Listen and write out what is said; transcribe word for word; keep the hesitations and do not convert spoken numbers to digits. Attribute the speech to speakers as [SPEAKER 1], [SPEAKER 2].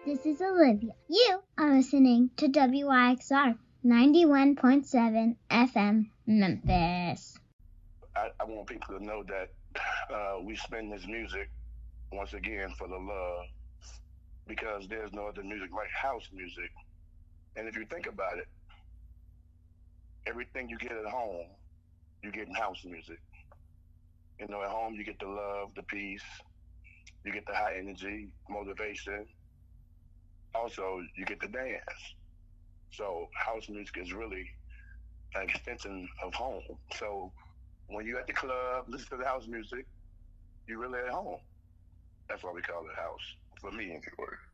[SPEAKER 1] This is Olivia. You are listening to W Y X R ninety-one point seven F M Memphis.
[SPEAKER 2] I, I want people to know that uh, we spin this music once again for the love, because there's no other music like house music. And if you think about it, everything you get at home, you get in house music. You know, at home you get the love, the peace, you get the high energy, motivation. Also, you get the dance. So house music is really an extension of home. So when you're at the club, listen to the house music, you're really at home. That's why we call it house, for me anyway.